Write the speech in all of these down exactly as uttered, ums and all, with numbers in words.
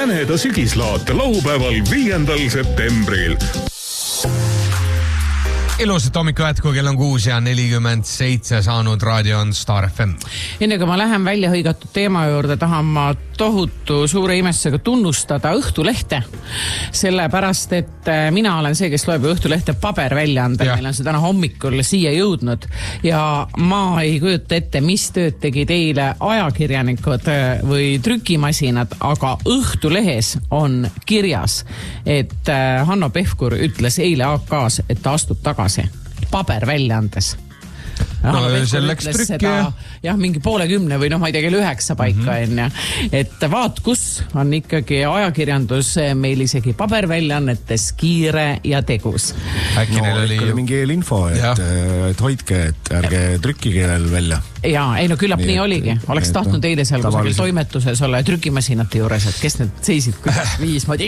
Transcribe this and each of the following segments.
Läneda sügislaat laupäeval viiendal septembril. Ilusat hommikut jätku, kell on kuus ja nelikümmend seitse saanud raadio on Star F M. Enne kui ma lähen välja hõigatud teema juurde, tahan ma tohutu suure imestusega tunnustada Õhtulehte. Sellepärast, et mina olen see, kes loeb Õhtulehte paberväljaandel. Meil on see täna hommikul siia jõudnud. Ja ma ei kujuta ette, mis tööd tegid eile ajakirjanikud või trükimasinad, aga Õhtulehes on kirjas, et Hanno Pevkur ütles eile A K-s, et ta astub tagasi paberväljaandes. No, see läks trükki. Jah, mingi poole kümne või noh, ma ei tea, kell üheksa paika mm -hmm. et vaat, kus on ikkagi ajakirjandus meil isegi paberväljaannetes kiire ja tegus. Äkki no, neil oli, oli mingi eelinfo, et, et hoidke, et ärge trükkige veel välja. Jaa, ei no küllap nii, nii oligi. Oleks et, tahtnud eile seal kusagil toimetuses olla ja trükimasinate juures, et kes need seisid kuidas viis moodi.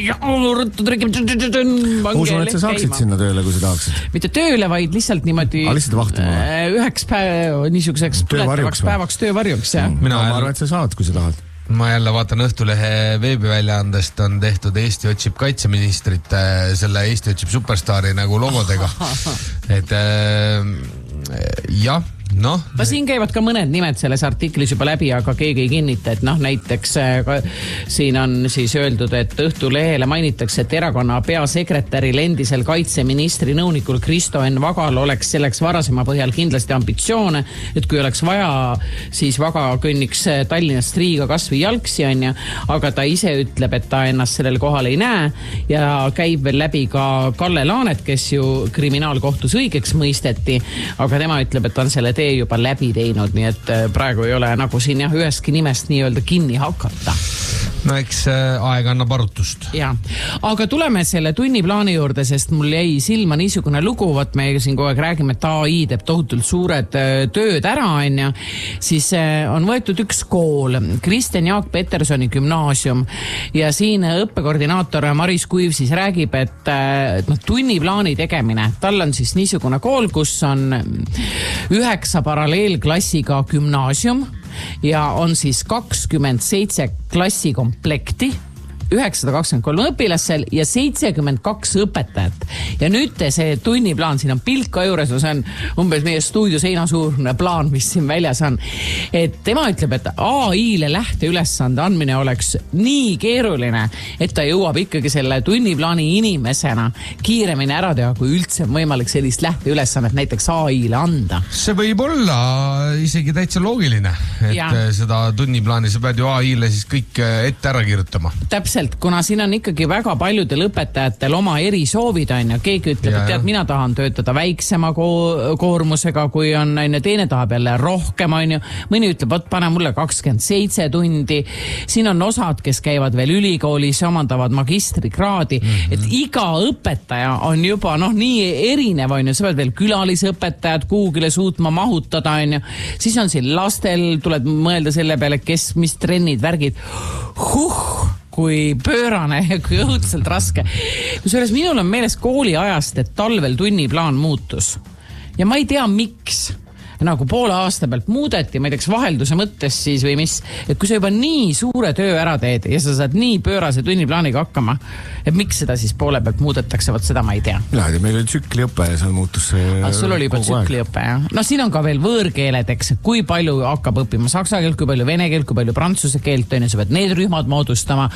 Usun, et sa saaksid käima. Sinna tööle, kui sa tahaksid. Mitte tööle, vaid lihtsalt niimoodi A, lihtsalt vahtima. Üheks päev, niisuguseks põletavaks päevaks töövarjuks. Ja. Mina ma arvan, et sa saad, kui sa tahad. Ma jälle vaatan Õhtulehe veebiväljaandest on tehtud Eesti otsib kaitseministrit selle Eesti otsib superstaari nagu logodega. Et äh, jah, noh. No siin käivad ka mõned nimed selles artiklis juba läbi, aga keegi ei kinnita, et noh, näiteks ka, siin on siis öeldud, et Õhtulehele mainitakse, et erakonna peasekretäril endisel kaitseministri nõunikul Kristo Enn Vagal oleks selleks varasema põhjal kindlasti ambitsioone, et kui oleks vaja, siis Vaga kõnniks Tallinnast Riiga kasvi jalgsi on ja, aga ta ise ütleb, et ta ennast sellel kohal ei näe ja käib veel läbi ka Kalle Laanet, kes ju kriminaalkohtus õigeks mõisteti, aga tema ütleb, et on selle tee juba läbi teinud, nii et praegu ei ole nagu siin jah, üheski nimest nii-öelda kinni hakata. No eks aeg annab arutust. Ja, aga tuleme selle tunniplaani juurde, sest mul jäi silma niisugune lugu, võt me siin kogu aeg räägime, et A I teeb tohutult suured tööd ära, on ja siis on võetud üks kool, Kristjan Jaak Petersoni gümnaasium ja siin õppekoordinaator Maris Kuiv siis räägib, et, et no, tunniplaani tegemine, tal on siis niisugune kool, kus on üheksa paralleelklassiga gümnaasium ja on siis kakskümmend seitse klassikomplekti, üheksasada kakskümmend kolm õpilasel ja seitsekümmend kaks õpetajat. Ja nüüd see tunniplaan, siin on pilt ka juures, see on umbes meie stuudio seinasuurne plaan, mis siin väljas on. Et tema ütleb, et A I-le lähteülesande andmine oleks nii keeruline, et ta jõuab ikkagi selle tunniplaani inimesena kiiremini ära teha, kui üldse on võimalik sellist lähteülesannet näiteks A I-le anda. See võib olla isegi täitsa loogiline, et ja. Seda tunniplaani sa pead ju A I-le siis kõik ette ära kirjutama. Täpselt. Kuna siin on ikkagi väga paljudel õpetajatel oma eri soovid on ja keegi ütleb, ja, et tead, mina tahan töötada väiksema ko- koormusega, kui on, on teine tahab jälle rohkem, on ju. Mõni ütleb, võt pane mulle kakskümmend seitse tundi. Siin on osad, kes käivad veel ülikoolis, omandavad magistrikraadi, mm -hmm. et iga õpetaja on juba noh, nii erinev, on ju. Sa pead veel külalisõpetajad kuugile suutma mahutada, on ju. Siis on siin lastel, tuled mõelda selle peale, kes, mis trennid, värgid. Huh! Kui pöörane ja kui õudselt raske. Kusjuures minul on meeles kooli ajast, et talvel tunniplaan muutus. Ja ma ei tea, miks. Nagu poole aasta pealt muudeti, ma ei teaks vahelduse mõttes siis või mis, et kui sa juba nii suure töö ära teed ja sa saad nii pöörase tunniplaaniga hakkama, et miks seda siis poole pealt muudetakse, võt seda ma ei tea. Ja, meil oli tsükliõpe ja seal muutus see ah, sul oli juba tsükliõpe, jah. No siin on ka veel võõrkeeled, eks, kui palju hakkab õppima saksa keelt, kui palju vene keelt, kui palju prantsuse keelt, on ja sa pead need rühmad moodustama.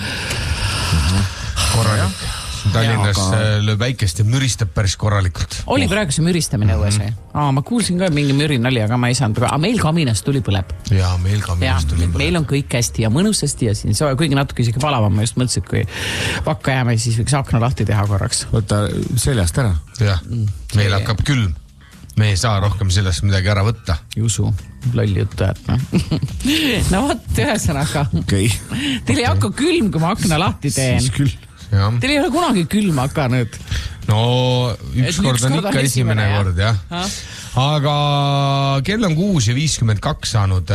Korra, jah. Tallinnas aga... lööb väikest ja müristab päris korralikult. Oli oh. praegu see müristamine õues või? Mm-hmm. Aa, ma kuulsin ka mingi mürin oli, aga ma ei saanud. Aga meil kaminast tuli põleb. Jaa, meil kaminast tuli põleb. Meil on kõik hästi ja mõnusasti ja siin soe, kuigi natuke isegi palavam. Ma just mõtlesin, kui vakka jääme, siis võiks akna lahti teha korraks. Võta seljast ära. Jah, mm. meil hakkab külm. Me ei saa rohkem sellest midagi ära võtta. Jusu, lolli juttu, et no. no vot, ühesõnaga. Okay. Teil ei hakka külm, kui ma akna lahti teen. Siis küll. Ja. Teil ei ole kunagi külma hakanud? No, üks kord on ikka esimene ja. kord, jah. Ha? Aga kell on kuus ja viiskümmend kaks saanud.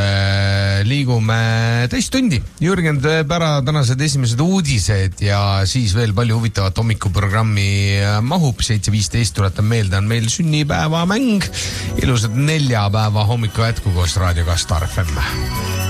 Liigume teist tundi. Jürgen teeb ära tänased esimesed uudised ja siis veel palju huvitavat hommikuprogrammi mahub. seitse viisteist tuletan meelde, on meil sünnipäeva mäng. Ilusad nelja päeva hommiku jätku koos raadioga Star F M.